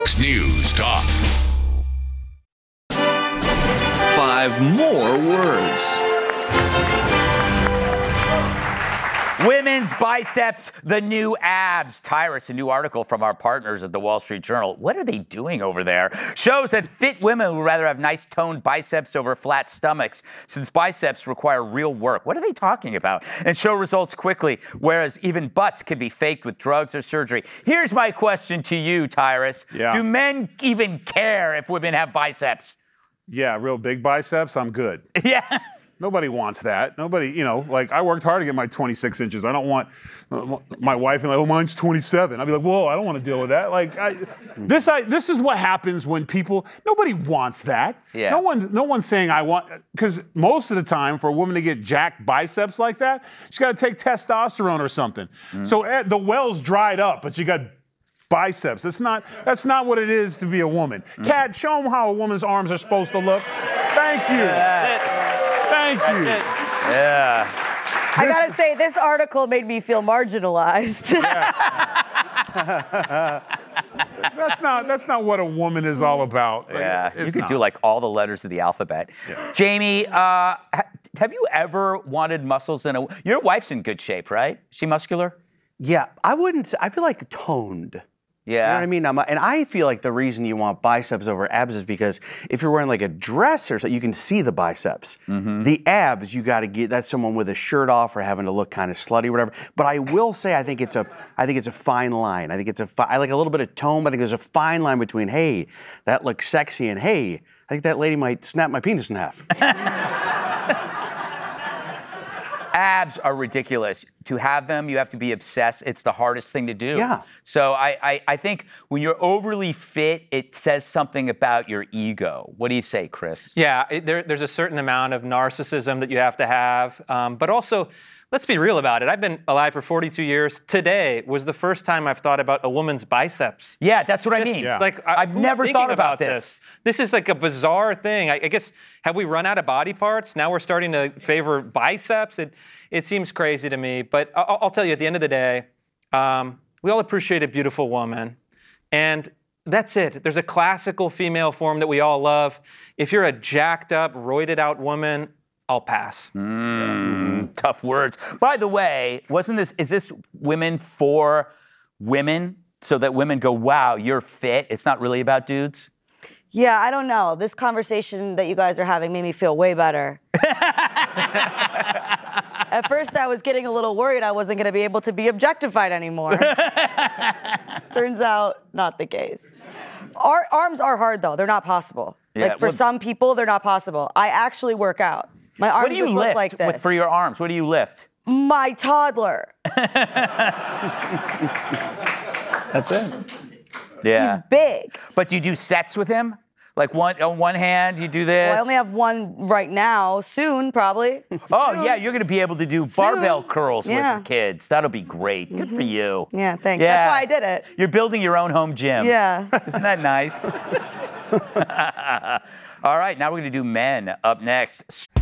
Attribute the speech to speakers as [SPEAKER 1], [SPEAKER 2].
[SPEAKER 1] News Talk.
[SPEAKER 2] 5 more words.
[SPEAKER 3] Women's biceps, the new abs. Tyrus, a new article from our partners at the Wall Street Journal. What are they doing over there? Shows that fit women would rather have nice toned biceps over flat stomachs, since biceps require real work. What are they talking about? And show results quickly, whereas even butts can be faked with drugs or surgery. Here's my question to you, Tyrus.
[SPEAKER 4] Yeah.
[SPEAKER 3] Do men even care if women have biceps?
[SPEAKER 4] Yeah, real big biceps, I'm good.
[SPEAKER 3] Yeah.
[SPEAKER 4] Nobody wants that. Nobody, like I worked hard to get my 26 inches. I don't want my wife being like, oh, mine's 27. I'd be like, whoa, I don't want to deal with that. Like, this is what happens when nobody wants that.
[SPEAKER 3] Yeah.
[SPEAKER 4] No one's saying I want, because most of the time for a woman to get jacked biceps like that, she's got to take testosterone or something. So the well's dried up, but you got biceps. That's not what it is to be a woman. Kat, show them how a woman's arms are supposed to look. Thank you. Thank you.
[SPEAKER 3] Yeah.
[SPEAKER 5] I gotta say, this article made me feel marginalized.
[SPEAKER 4] That's not what a woman is all about.
[SPEAKER 3] Yeah,
[SPEAKER 4] It's
[SPEAKER 3] you could
[SPEAKER 4] not.
[SPEAKER 3] do like all the letters of the alphabet.
[SPEAKER 4] Yeah.
[SPEAKER 3] Jamie, have you ever wanted muscles in your wife's in good shape, right? Is she muscular?
[SPEAKER 6] Yeah, I wouldn't say, I feel like toned.
[SPEAKER 3] Yeah.
[SPEAKER 6] You know what I mean? And I feel like the reason you want biceps over abs is because if you're wearing like a dress or something, you can see the biceps. The abs, you got to get, that's someone with a shirt off or having to look kind of slutty or whatever. But I will say, I think it's a fine line. I think I like a little bit of tone, but I think there's a fine line between, hey, that looks sexy, and hey, I think that lady might snap my penis in half.
[SPEAKER 3] Abs are ridiculous. To have them, you have to be obsessed. It's the hardest thing to do.
[SPEAKER 6] Yeah.
[SPEAKER 3] So I think when you're overly fit, it says something about your ego. What do you say, Chris?
[SPEAKER 7] Yeah, there's a certain amount of narcissism that you have to have, but also, let's be real about it. I've been alive for 42 years. Today was the first time I've thought about a woman's biceps.
[SPEAKER 3] Yeah, that's what I mean.
[SPEAKER 4] Yeah.
[SPEAKER 7] Like,
[SPEAKER 3] I've
[SPEAKER 7] who's
[SPEAKER 3] never
[SPEAKER 7] thinking
[SPEAKER 3] thought about this.
[SPEAKER 7] This is like a bizarre thing. I guess, have we run out of body parts? Now we're starting to favor biceps. It seems crazy to me, but I'll tell you, at the end of the day, we all appreciate a beautiful woman, and that's it. There's a classical female form that we all love. If you're a jacked up, roided out woman, I'll pass.
[SPEAKER 3] Tough words. By the way, is this women for women so that women go, wow, you're fit? It's not really about dudes?
[SPEAKER 5] Yeah, I don't know. This conversation that you guys are having made me feel way better. At first, I was getting a little worried I wasn't going to be able to be objectified anymore. Turns out, not the case. Our arms are hard, though. They're not possible.
[SPEAKER 3] Yeah,
[SPEAKER 5] like, for some people, they're not possible. I actually work out. My arms
[SPEAKER 3] What do you
[SPEAKER 5] just look
[SPEAKER 3] lift
[SPEAKER 5] like this.
[SPEAKER 3] for your arms? What do you lift?
[SPEAKER 5] My toddler.
[SPEAKER 7] That's it.
[SPEAKER 3] Yeah.
[SPEAKER 5] He's big.
[SPEAKER 3] But do you do sets with him? Like on one hand, you do this?
[SPEAKER 5] Well, I only have one right now. Soon, probably.
[SPEAKER 3] Oh,
[SPEAKER 5] Soon.
[SPEAKER 3] yeah, you're going to be able to do barbell curls
[SPEAKER 5] Yeah.
[SPEAKER 3] with kids. That'll be great. Good for you.
[SPEAKER 5] Yeah, thanks.
[SPEAKER 3] Yeah.
[SPEAKER 5] That's why I did it.
[SPEAKER 3] You're building your own home gym.
[SPEAKER 5] Yeah.
[SPEAKER 3] Isn't that nice? All right, now we're going to do men up next.